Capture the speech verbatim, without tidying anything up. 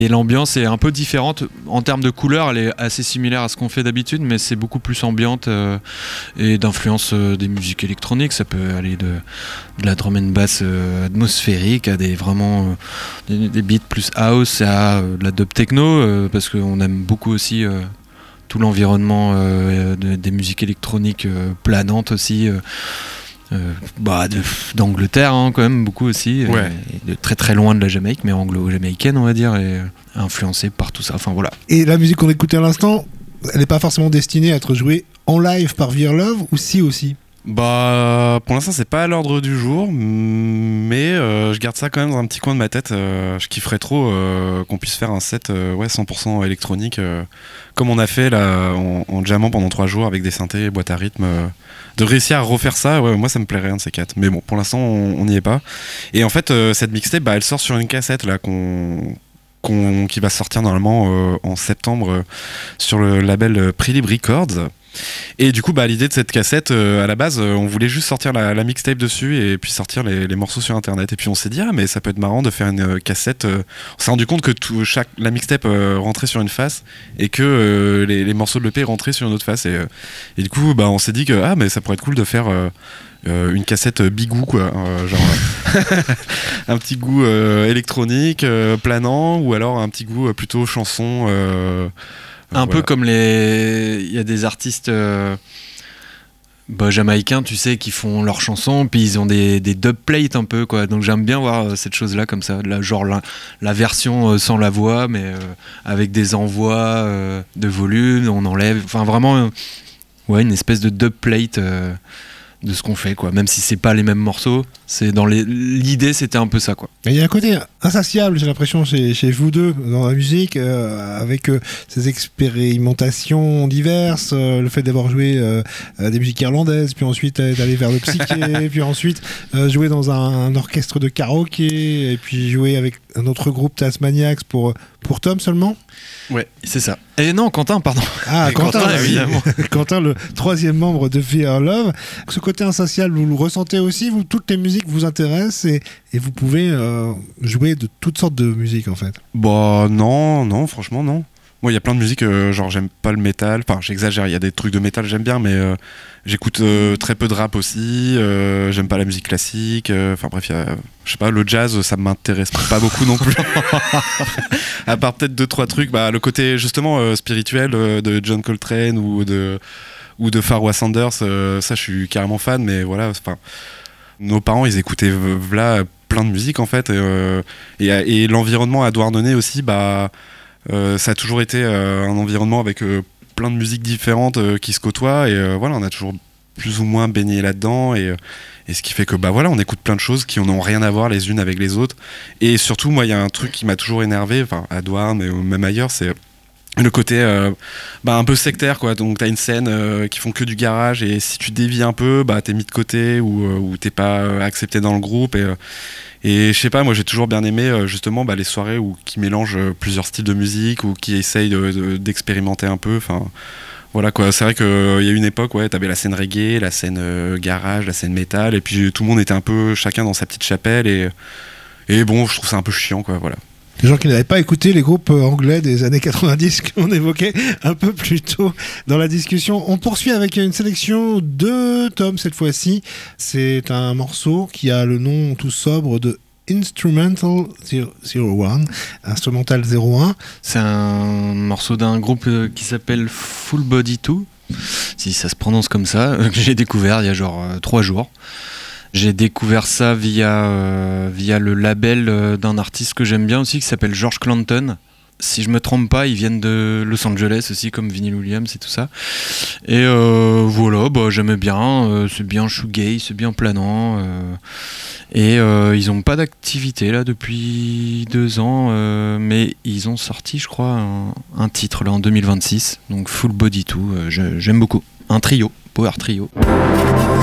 Et l'ambiance est un peu différente. En termes de couleur, elle est assez similaire à ce qu'on fait d'habitude, mais c'est beaucoup plus ambiante euh, et d'influence euh, des musiques électroniques. Ça peut aller de, de la drum and bass euh, atmosphérique à des vraiment euh, des, des beats plus house, à euh, de la dub techno, euh, parce qu'on aime beaucoup aussi euh, tout l'environnement euh, de, des musiques électroniques euh, planantes aussi. Euh, Euh, bah, de, d'Angleterre hein, quand même beaucoup aussi ouais. et, et de très très loin de la Jamaïque, mais anglo-jamaïcaine on va dire, et euh, influencée par tout ça, enfin voilà. Et la musique qu'on écoutait à l'instant, elle n'est pas forcément destinée à être jouée en live par Veer Love, ou si aussi? Bah, pour l'instant, c'est pas à l'ordre du jour, mais euh, je garde ça quand même dans un petit coin de ma tête. Euh, je kifferais trop euh, qu'on puisse faire un set euh, ouais, cent pour cent électronique, euh, comme on a fait là en, en jammant pendant trois jours avec des synthés, boîtes à rythme. Euh, de réussir à refaire ça, ouais, moi ça me plairait un de ces quatre. Mais bon, pour l'instant, on n'y est pas. Et en fait, euh, cette mixtape, bah, elle sort sur une cassette là qu'on. Qu'on, qui va sortir normalement euh, en septembre euh, sur le label euh, Prelib Records. Et du coup, bah, l'idée de cette cassette, euh, à la base, euh, on voulait juste sortir la, la mixtape dessus et puis sortir les, les morceaux sur internet. Et puis on s'est dit, ah, mais ça peut être marrant de faire une euh, cassette. Euh, on s'est rendu compte que tout, chaque, la mixtape euh, rentrait sur une face et que euh, les, les morceaux de l'E P rentraient sur une autre face. Et, euh, et du coup, bah, on s'est dit que ah, mais ça pourrait être cool de faire. Euh, Euh, une cassette bigou quoi, euh, genre un petit goût euh, électronique euh, planant, ou alors un petit goût euh, plutôt chanson euh, un voilà. peu comme les il y a des artistes euh... bah, jamaïcains tu sais qui font leurs chansons puis ils ont des, des dubplates un peu quoi, donc j'aime bien voir euh, cette chose là comme ça là, genre la, la version euh, sans la voix mais euh, avec des envois euh, de volume, on enlève enfin vraiment euh, ouais une espèce de dubplate euh, de ce qu'on fait quoi, même si c'est pas les mêmes morceaux, c'est dans les... l'idée c'était un peu ça quoi. Il y a un côté insatiable j'ai l'impression chez, chez vous deux dans la musique euh, avec euh, ces expérimentations diverses, euh, le fait d'avoir joué euh, des musiques irlandaises puis ensuite euh, d'aller vers le psyché puis ensuite euh, jouer dans un, un orchestre de karaoké et puis jouer avec un autre groupe Tasmaniacs pour, pour Tom seulement. Ouais, c'est ça. Et non, Quentin, pardon. Ah, Quentin, Quentin, évidemment. Quentin, le troisième membre de Veer Love. Ce côté insatiable, vous le ressentez aussi, vous, toutes les musiques vous intéressent et, et vous pouvez euh, jouer de toutes sortes de musiques en fait. Bah non, non, franchement non. Moi, il y a plein de musiques, euh, genre j'aime pas le métal, enfin j'exagère, il y a des trucs de métal j'aime bien, mais euh, j'écoute euh, très peu de rap aussi, euh, j'aime pas la musique classique, enfin euh, bref, y a, je sais pas, le jazz ça m'intéresse pas beaucoup non plus. À part peut-être deux trois trucs, bah, le côté justement euh, spirituel euh, de John Coltrane ou de, ou de Pharoah Sanders, euh, ça je suis carrément fan, mais voilà, enfin nos parents ils écoutaient voilà plein de musique en fait, et, euh, et, et l'environnement à Douarnenez aussi, bah Euh, ça a toujours été euh, un environnement avec euh, plein de musiques différentes euh, qui se côtoient, et euh, voilà, on a toujours plus ou moins baigné là-dedans, et, et ce qui fait que bah voilà, on écoute plein de choses qui n'ont rien à voir les unes avec les autres. Et surtout, moi, il y a un truc qui m'a toujours énervé, enfin à Douarn mais même ailleurs, c'est le côté euh, bah, un peu sectaire quoi. Donc t'as une scène euh, qui font que du garage, et si tu dévies un peu, bah t'es mis de côté, ou, euh, ou t'es pas euh, accepté dans le groupe, et euh, Et je sais pas, moi j'ai toujours bien aimé euh, justement bah, les soirées où, qui mélangent euh, plusieurs styles de musique, ou qui essayent de, de, d'expérimenter un peu. Enfin, voilà quoi. C'est vrai qu'il euh, y a une époque, ouais, t'avais la scène reggae, la scène euh, garage, la scène métal, et puis tout le monde était un peu chacun dans sa petite chapelle. Et, et bon, je trouve ça un peu chiant, quoi. Voilà. Les gens qui n'avaient pas écouté les groupes anglais des années quatre-vingt-dix qu'on évoquait un peu plus tôt dans la discussion. On poursuit avec une sélection de Tom cette fois-ci. C'est un morceau qui a le nom tout sobre de Instrumental zéro un, Instrumental zéro un. C'est un morceau d'un groupe qui s'appelle Full Body deux, si ça se prononce comme ça, que j'ai découvert il y a genre euh, trois jours. J'ai découvert ça via, euh, via le label euh, d'un artiste que j'aime bien aussi, qui s'appelle George Clanton. Si je me trompe pas, ils viennent de Los Angeles aussi, comme Vinyl Williams et tout ça. Et euh, voilà, bah, j'aimais bien, euh, c'est bien shoegaze, c'est bien planant. Euh, et euh, ils n'ont pas d'activité là depuis deux ans, euh, mais ils ont sorti, je crois, un, un titre là en deux mille vingt-six, donc Full Body deux, euh, je, j'aime beaucoup. Un trio, power trio.